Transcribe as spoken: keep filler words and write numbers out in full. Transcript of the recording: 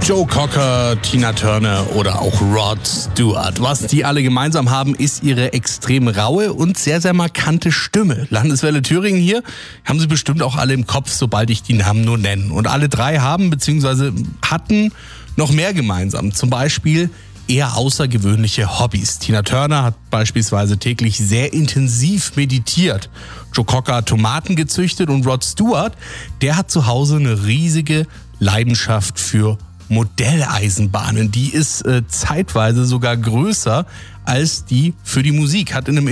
Joe Cocker, Tina Turner oder auch Rod Stewart. Was die alle gemeinsam haben, ist ihre extrem raue und sehr, sehr markante Stimme. Landeswelle Thüringen hier, haben sie bestimmt auch alle im Kopf, sobald ich die Namen nur nenne. Und alle drei haben bzw. hatten noch mehr gemeinsam. Zum Beispiel eher außergewöhnliche Hobbys. Tina Turner hat beispielsweise täglich sehr intensiv meditiert. Joe Cocker hat Tomaten gezüchtet und Rod Stewart, der hat zu Hause eine riesige Leidenschaft für Modelleisenbahnen. Die ist äh, zeitweise sogar größer als die für die Musik. Hat in einem